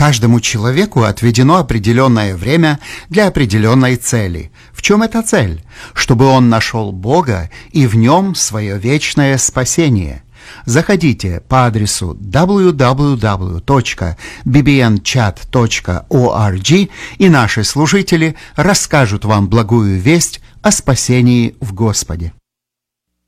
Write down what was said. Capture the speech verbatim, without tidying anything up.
Каждому человеку отведено определенное время для определенной цели. В чем эта цель? Чтобы он нашел Бога и в нем свое вечное спасение. Заходите по адресу дабл ю дабл ю дабл ю точка би би эн чат точка орг, и наши служители расскажут вам благую весть о спасении в Господе.